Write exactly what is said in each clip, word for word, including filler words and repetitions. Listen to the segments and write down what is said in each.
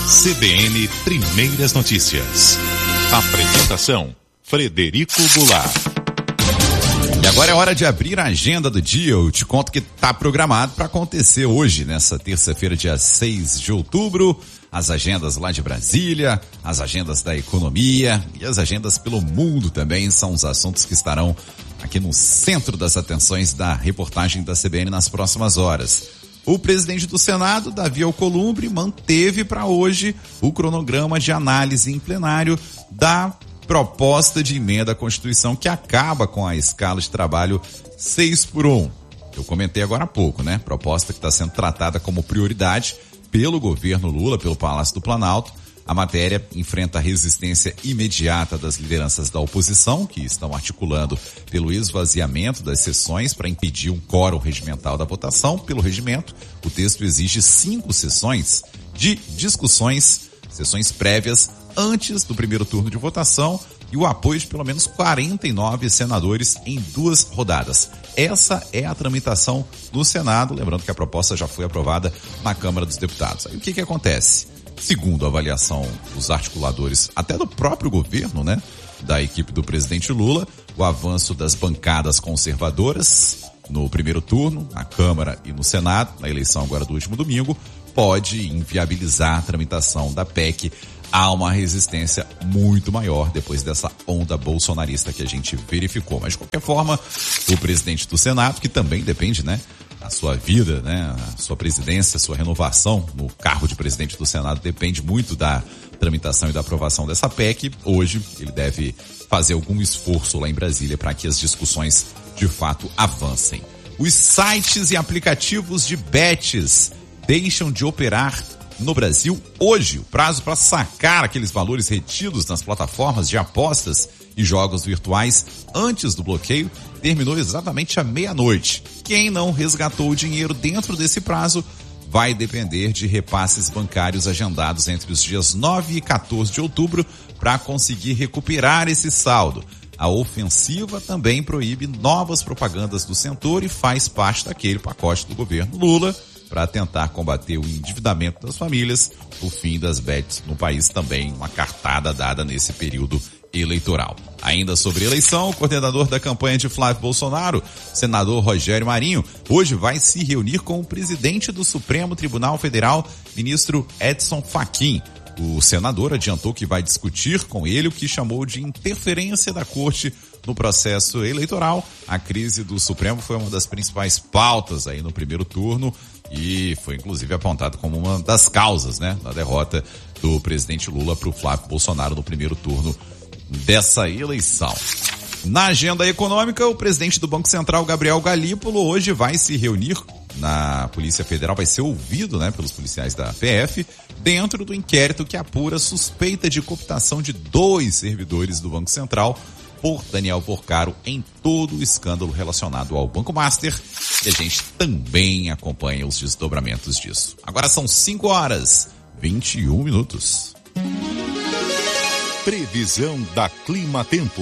C B N Primeiras Notícias. Apresentação: Frederico Goulart. E agora é hora de abrir a agenda do dia. Eu te conto que está programado para acontecer hoje, nessa terça-feira, dia seis de outubro. As agendas lá de Brasília, as agendas da economia e as agendas pelo mundo também são os assuntos que estarão aqui no centro das atenções da reportagem da C B N nas próximas horas. O presidente do Senado, Davi Alcolumbre, manteve para hoje o cronograma de análise em plenário da proposta de emenda à Constituição que acaba com a escala de trabalho seis por um. Eu comentei agora há pouco, né? Proposta que está sendo tratada como prioridade pelo governo Lula, pelo Palácio do Planalto. A matéria enfrenta a resistência imediata das lideranças da oposição, que estão articulando pelo esvaziamento das sessões para impedir um quórum regimental da votação. Pelo regimento, o texto exige cinco sessões de discussões, sessões prévias antes do primeiro turno de votação e o apoio de pelo menos quarenta e nove senadores em duas rodadas. Essa é a tramitação no Senado, lembrando que a proposta já foi aprovada na Câmara dos Deputados. Aí o que que acontece? Segundo a avaliação dos articuladores, até do próprio governo, né, da equipe do presidente Lula, o avanço das bancadas conservadoras no primeiro turno, na Câmara e no Senado, na eleição agora do último domingo, pode inviabilizar a tramitação da P E C. Há uma resistência muito maior depois dessa onda bolsonarista que a gente verificou. Mas, de qualquer forma, o presidente do Senado, que também depende, né, a sua vida, né, a sua presidência, a sua renovação no cargo de presidente do Senado depende muito da tramitação e da aprovação dessa P E C. Hoje, ele deve fazer algum esforço lá em Brasília para que as discussões, de fato, avancem. Os sites e aplicativos de bets deixam de operar no Brasil hoje. O prazo para sacar aqueles valores retidos nas plataformas de apostas e jogos virtuais antes do bloqueio terminou exatamente à meia-noite. Quem não resgatou o dinheiro dentro desse prazo vai depender de repasses bancários agendados entre os dias nove e quatorze de outubro para conseguir recuperar esse saldo. A ofensiva também proíbe novas propagandas do setor e faz parte daquele pacote do governo Lula para tentar combater o endividamento das famílias, o fim das bets no país também, uma cartada dada nesse período eleitoral. Ainda sobre eleição, o coordenador da campanha de Flávio Bolsonaro, senador Rogério Marinho, hoje vai se reunir com o presidente do Supremo Tribunal Federal, ministro Edson Fachin. O senador adiantou que vai discutir com ele o que chamou de interferência da corte no processo eleitoral. A crise do Supremo foi uma das principais pautas aí no primeiro turno e foi inclusive apontado como uma das causas, né, da derrota do presidente Lula para o Flávio Bolsonaro no primeiro turno dessa eleição. Na agenda econômica, o presidente do Banco Central, Gabriel Galípolo, hoje vai se reunir na Polícia Federal, vai ser ouvido, né, pelos policiais da P F, dentro do inquérito que apura suspeita de cooptação de dois servidores do Banco Central por Daniel Porcaro em todo o escândalo relacionado ao Banco Master, e a gente também acompanha os desdobramentos disso. Agora são cinco horas e vinte e um minutos. Previsão da Clima Tempo.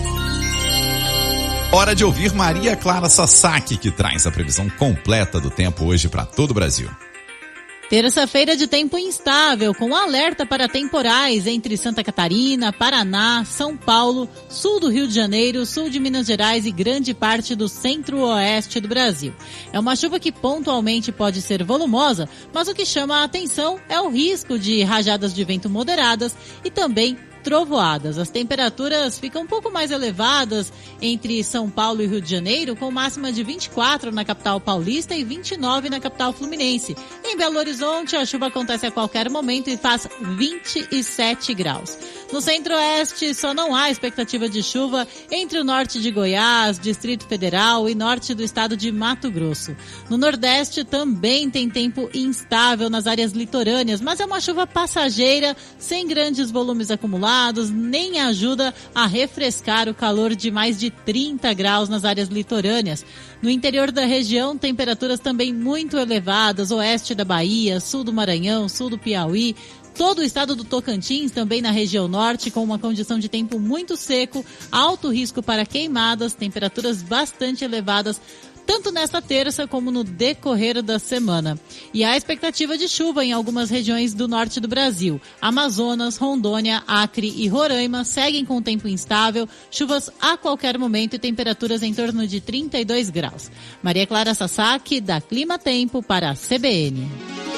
Hora de ouvir Maria Clara Sasaki, que traz a previsão completa do tempo hoje para todo o Brasil. Terça-feira de tempo instável, com alerta para temporais entre Santa Catarina, Paraná, São Paulo, sul do Rio de Janeiro, sul de Minas Gerais e grande parte do centro-oeste do Brasil. É uma chuva que pontualmente pode ser volumosa, mas o que chama a atenção é o risco de rajadas de vento moderadas e também trovoadas. As temperaturas ficam um pouco mais elevadas entre São Paulo e Rio de Janeiro, com máxima de vinte e quatro na capital paulista e vinte e nove na capital fluminense. Em Belo Horizonte, a chuva acontece a qualquer momento e faz vinte e sete graus. No centro-oeste, só não há expectativa de chuva entre o norte de Goiás, Distrito Federal e norte do estado de Mato Grosso. No nordeste, também tem tempo instável nas áreas litorâneas, mas é uma chuva passageira, sem grandes volumes acumulados, nem ajuda a refrescar o calor de mais de trinta graus nas áreas litorâneas. No interior da região, temperaturas também muito elevadas, oeste da Bahia, sul do Maranhão, sul do Piauí, todo o estado do Tocantins, também na região norte, com uma condição de tempo muito seco, alto risco para queimadas, temperaturas bastante elevadas tanto nesta terça como no decorrer da semana. E há expectativa de chuva em algumas regiões do norte do Brasil. Amazonas, Rondônia, Acre e Roraima seguem com tempo instável, chuvas a qualquer momento e temperaturas em torno de trinta e dois graus. Maria Clara Sasaki, da Clima Tempo, para a C B N.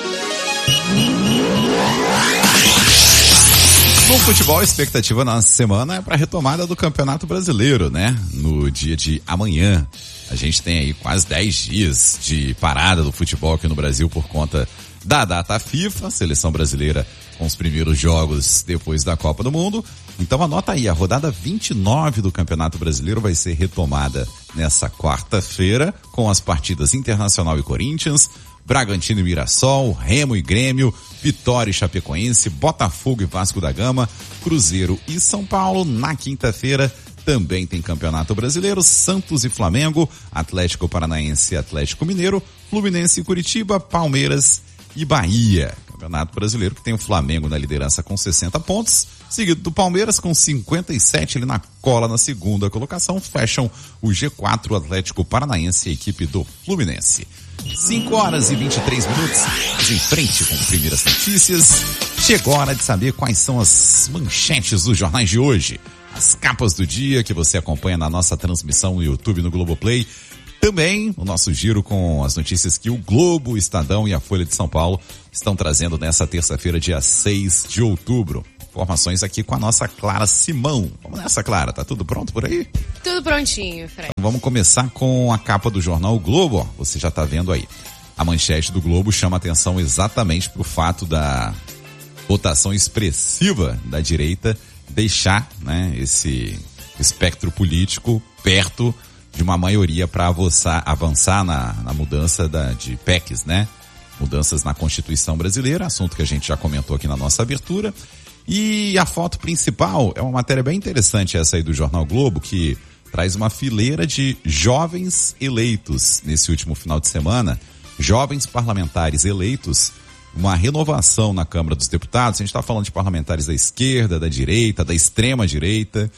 No futebol, a expectativa na semana é para a retomada do Campeonato Brasileiro, né? No dia de amanhã. A gente tem aí quase dez dias de parada do futebol aqui no Brasil por conta da data FIFA, a seleção brasileira com os primeiros jogos depois da Copa do Mundo. Então anota aí, a rodada vinte e nove do Campeonato Brasileiro vai ser retomada nessa quarta-feira com as partidas Internacional e Corinthians, Bragantino e Mirassol, Remo e Grêmio, Vitória e Chapecoense, Botafogo e Vasco da Gama, Cruzeiro e São Paulo. Na quinta-feira também tem Campeonato Brasileiro, Santos e Flamengo, Atlético Paranaense e Atlético Mineiro, Fluminense e Curitiba, Palmeiras e Bahia. Campeonato Brasileiro que tem o Flamengo na liderança com sessenta pontos, seguido do Palmeiras com cinquenta e sete, ele na cola na segunda colocação. Fecham o G quatro, o Atlético Paranaense e a equipe do Fluminense. cinco horas e vinte e três minutos, em frente com primeiras notícias. Chegou a hora de saber quais são as manchetes dos jornais de hoje. As capas do dia que você acompanha na nossa transmissão no YouTube, no Globoplay. Também o nosso giro com as notícias que o Globo, o Estadão e a Folha de São Paulo estão trazendo nessa terça-feira, dia seis de outubro. Informações aqui com a nossa Clara Simão. Vamos nessa, Clara, tá tudo pronto por aí? Tudo prontinho, Fred. Então vamos começar com a capa do jornal o Globo, ó, você já tá vendo aí. A manchete do Globo chama atenção exatamente pro fato da votação expressiva da direita deixar, né, esse espectro político perto de uma maioria para avançar, avançar na, na mudança da, de P E Cs, né? Mudanças na Constituição brasileira, assunto que a gente já comentou aqui na nossa abertura. E a foto principal é uma matéria bem interessante essa aí do Jornal Globo, que traz uma fileira de jovens eleitos nesse último final de semana, jovens parlamentares eleitos, uma renovação na Câmara dos Deputados. A gente está falando de parlamentares da esquerda, da direita, da extrema direita,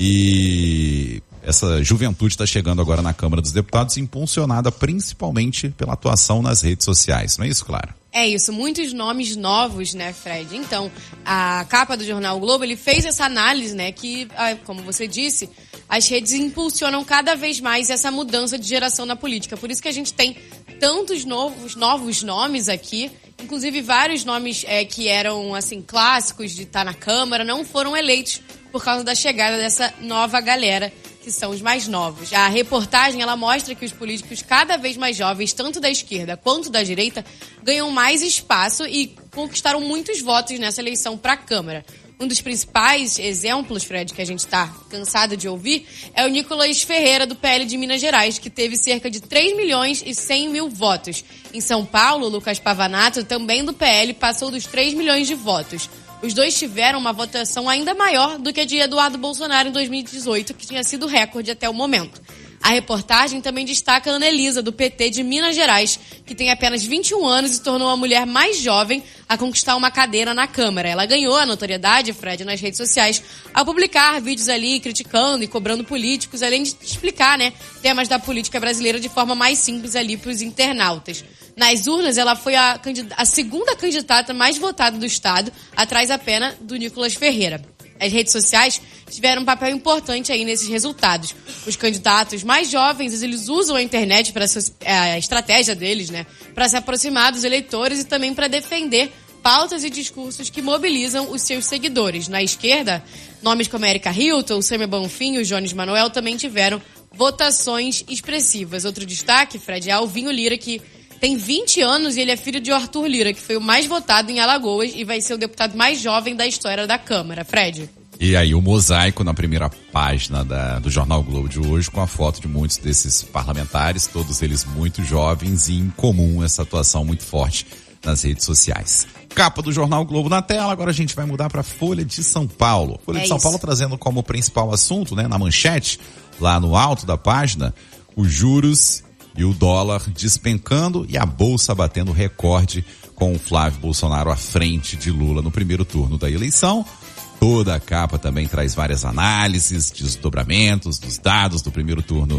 e essa juventude está chegando agora na Câmara dos Deputados, impulsionada principalmente pela atuação nas redes sociais, não é isso, Clara? É isso, muitos nomes novos, né, Fred? Então, a capa do Jornal o Globo, ele fez essa análise, né, que, como você disse, as redes impulsionam cada vez mais essa mudança de geração na política. Por isso que a gente tem tantos novos, novos nomes aqui, inclusive vários nomes é, que eram, assim, clássicos de estar na Câmara, não foram eleitos por causa da chegada dessa nova galera, que são os mais novos. A reportagem, ela mostra que os políticos cada vez mais jovens, tanto da esquerda quanto da direita, ganham mais espaço e conquistaram muitos votos nessa eleição para a Câmara. Um dos principais exemplos, Fred, que a gente está cansado de ouvir, é o Nicolas Ferreira, do P L de Minas Gerais, que teve cerca de três milhões e cem mil votos. Em São Paulo, o Lucas Pavanato, também do P L, passou dos três milhões de votos. Os dois tiveram uma votação ainda maior do que a de Eduardo Bolsonaro em dois mil e dezoito, que tinha sido recorde até o momento. A reportagem também destaca a Ana Elisa, do P T de Minas Gerais, que tem apenas vinte e um anos e se tornou a mulher mais jovem a conquistar uma cadeira na Câmara. Ela ganhou a notoriedade, Fred, nas redes sociais, ao publicar vídeos ali criticando e cobrando políticos, além de explicar, né, temas da política brasileira de forma mais simples ali para os internautas. Nas urnas, ela foi a, a segunda candidata mais votada do estado, atrás apenas do Nicolas Ferreira. As redes sociais tiveram um papel importante aí nesses resultados. Os candidatos mais jovens, eles usam a internet para a estratégia deles, né, para se aproximar dos eleitores e também para defender pautas e discursos que mobilizam os seus seguidores. Na esquerda, nomes como Erika Hilton, Samia Bonfim e o Jones Manuel também tiveram votações expressivas. Outro destaque, Fred, é Alvinho Lira, que tem vinte anos e ele é filho de Arthur Lira, que foi o mais votado em Alagoas e vai ser o deputado mais jovem da história da Câmara. Fred. E aí o mosaico na primeira página da, do Jornal Globo de hoje, com a foto de muitos desses parlamentares, todos eles muito jovens e em comum essa atuação muito forte nas redes sociais. Capa do Jornal Globo na tela, agora a gente vai mudar para Folha de São Paulo. Folha é de São isso. Paulo trazendo como principal assunto, né, na manchete, lá no alto da página, os juros e o dólar despencando e a bolsa batendo recorde, com o Flávio Bolsonaro à frente de Lula no primeiro turno da eleição. Toda a capa também traz várias análises, desdobramentos dos dados do primeiro turno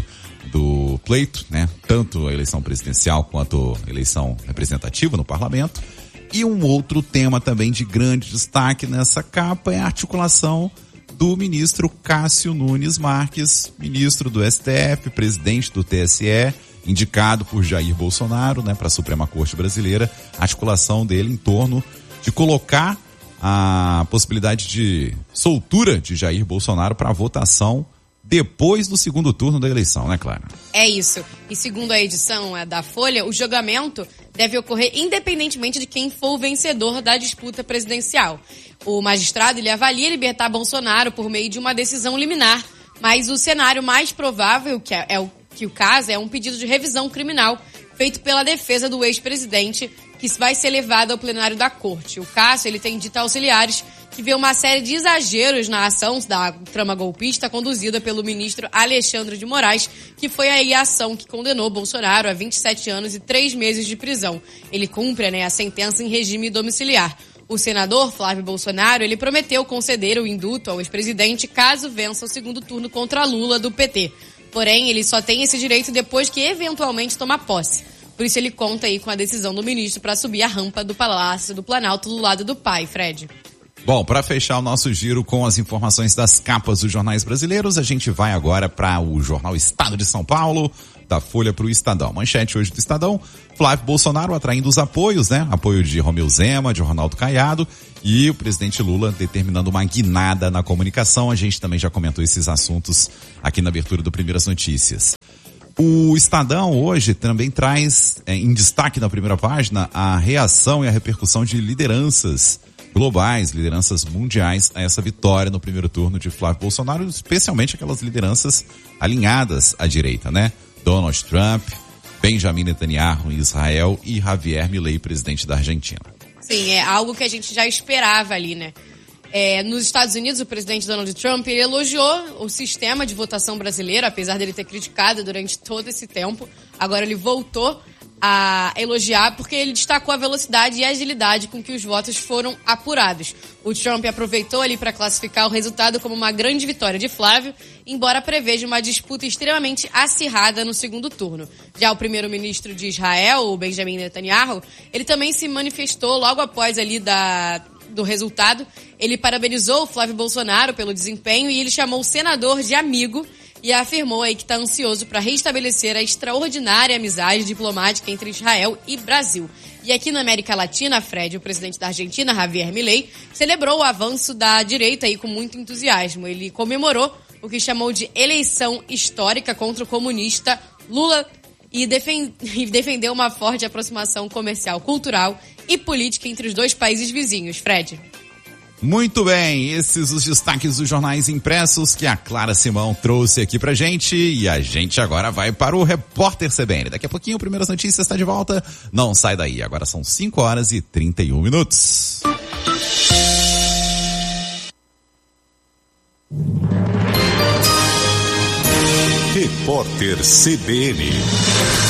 do pleito, né? Tanto a eleição presidencial quanto a eleição representativa no parlamento. E um outro tema também de grande destaque nessa capa é a articulação do ministro Cássio Nunes Marques, ministro do S T F, presidente do T S E, indicado por Jair Bolsonaro, né, para a Suprema Corte Brasileira, a articulação dele em torno de colocar a possibilidade de soltura de Jair Bolsonaro para a votação depois do segundo turno da eleição, né, Clara? É isso. E segundo a edição da Folha, o julgamento deve ocorrer independentemente de quem for o vencedor da disputa presidencial. O magistrado ele avalia libertar Bolsonaro por meio de uma decisão liminar, mas o cenário mais provável, que é, é o que o caso, é um pedido de revisão criminal feito pela defesa do ex-presidente, que vai ser levado ao plenário da corte. O Cássio ele tem dito a auxiliares que vê uma série de exageros na ação da trama golpista conduzida pelo ministro Alexandre de Moraes, que foi aí a ação que condenou Bolsonaro a vinte e sete anos e três meses de prisão. Ele cumpre, né, a sentença em regime domiciliar. O senador Flávio Bolsonaro ele prometeu conceder o indulto ao ex-presidente caso vença o segundo turno contra Lula do P T. Porém, ele só tem esse direito depois que eventualmente tomar posse. Por isso ele conta aí com a decisão do ministro para subir a rampa do Palácio do Planalto do lado do pai, Fred. Bom, para fechar o nosso giro com as informações das capas dos jornais brasileiros, a gente vai agora para o jornal Estado de São Paulo, da Folha para o Estadão. Manchete hoje do Estadão, Flávio Bolsonaro atraindo os apoios, né? Apoio de Romeu Zema, de Ronaldo Caiado e o presidente Lula determinando uma guinada na comunicação. A gente também já comentou esses assuntos aqui na abertura do Primeiras Notícias. O Estadão hoje também traz é, em destaque na primeira página a reação e a repercussão de lideranças globais, lideranças mundiais a essa vitória no primeiro turno de Flávio Bolsonaro, especialmente aquelas lideranças alinhadas à direita, né? Donald Trump, Benjamin Netanyahu em Israel e Javier Milei, presidente da Argentina. Sim, é algo que a gente já esperava ali, né? É, nos Estados Unidos, o presidente Donald Trump ele elogiou o sistema de votação brasileiro, apesar dele ter criticado durante todo esse tempo. Agora ele voltou a elogiar porque ele destacou a velocidade e a agilidade com que os votos foram apurados. O Trump aproveitou ali para classificar o resultado como uma grande vitória de Flávio, embora preveja uma disputa extremamente acirrada no segundo turno. Já o primeiro-ministro de Israel, o Benjamin Netanyahu, ele também se manifestou logo após ali da... do resultado. Ele parabenizou o Flávio Bolsonaro pelo desempenho e ele chamou o senador de amigo e afirmou aí que está ansioso para restabelecer a extraordinária amizade diplomática entre Israel e Brasil. E aqui na América Latina, Fred, o presidente da Argentina, Javier Milei, celebrou o avanço da direita aí com muito entusiasmo. Ele comemorou o que chamou de eleição histórica contra o comunista Lula e defendeu uma forte aproximação comercial, cultural e política entre os dois países vizinhos. Fred. Muito bem, esses os destaques dos jornais impressos que a Clara Simão trouxe aqui pra gente e a gente agora vai para o Repórter C B N. Daqui a pouquinho, Primeiras Notícias está de volta. Não sai daí, agora são cinco horas e trinta e um minutos. Repórter C B N.